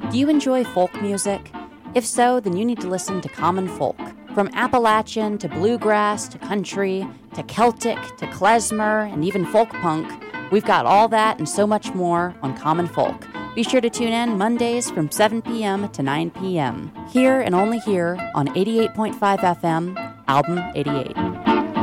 Do you enjoy folk music? If so, then you need to listen to Common Folk. From Appalachian to bluegrass to country to Celtic to klezmer and even folk punk, we've got all that and so much more on Common Folk. Be sure to tune in Mondays from 7 p.m. to 9 p.m. Here and only here on 88.5 FM, Album 88.